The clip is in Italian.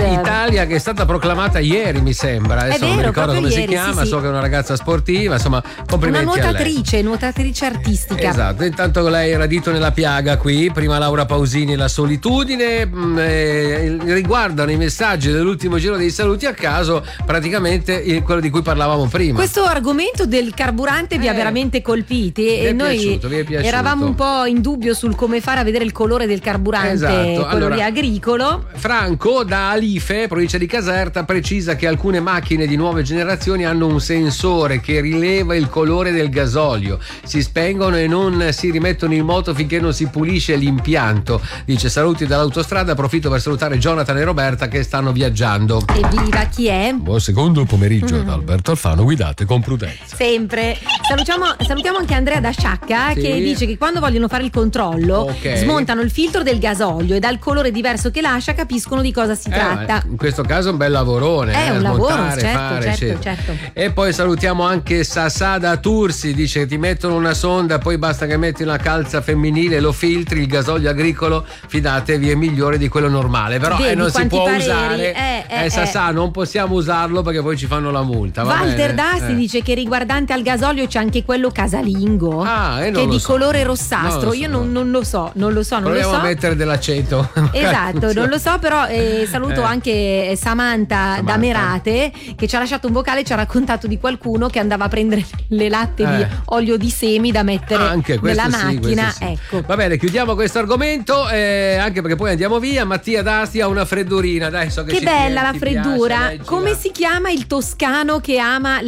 Italia che è stata proclamata ieri, mi sembra. Adesso non mi ricordo come si chiama, so che è una ragazza sportiva, insomma, complimenti una a lei. nuotatrice artistica. Esatto, intanto lei era dito nella piaga qui, prima Laura Pausini, La solitudine, riguardano i messaggi dell'ultimo giro dei saluti a caso, praticamente quello di cui parlavamo prima. Questo argomento del carburante vi ha veramente colpiti e noi eravamo un po' in dubbio sul come fare a vedere il colore del carburante, esatto. Quello lì agricolo. Franco da Alife, provincia di Caserta, precisa che alcune macchine di nuove generazioni hanno un sensore che rileva il colore del gasolio, si spengono e non si rimettono in moto finché non si pulisce l'impianto. Dice: saluti dall'autostrada, approfitto per salutare Jonathan e Roberta che stanno viaggiando. Evviva, chi è? Buon secondo pomeriggio da Alberto Alfano, guidate con prudenza. Sempre. Salutiamo anche Andrea da Sciacca, che dice che quando vogliono fare il controllo smontano il filtro del gasolio e dal colore diverso che lascia capiscono di cosa si tratta. In questo caso è un bel lavorone. È un lavoro, smontare, certo. E poi salutiamo anche Sassà da Tursi, dice: ti mettono una sonda, poi basta che metti una calza femminile, lo filtri, il gasolio agricolo, fidatevi, è migliore di quello normale. Però non si può usare. Sassà, non possiamo usarlo perché poi ci fanno la multa. Walter Dasti dice che riguardante al gasolio c'è anche quello casalingo, che è di colore rossastro. Io non lo so. Proviamo a mettere dell'aceto. Esatto, non lo so, però saluto anche Samantha da Merate, che ci ha lasciato un vocale, ci ha raccontato di qualcuno che andava a prendere le latte di olio di semi da mettere anche nella macchina. Sì. Ecco. Va bene, chiudiamo questo argomento, anche perché poi andiamo via. Mattia D'Asti ha una freddurina, dai, so che bella la freddura. Piace, dai, come si chiama il toscano che ama